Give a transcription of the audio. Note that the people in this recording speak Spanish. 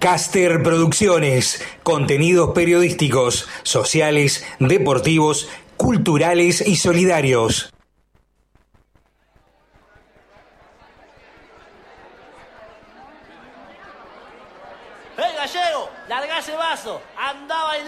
Caster Producciones, contenidos periodísticos, sociales, deportivos, culturales y solidarios. ¡Hey, gallego! ¡Largá ese vaso! ¡Andaba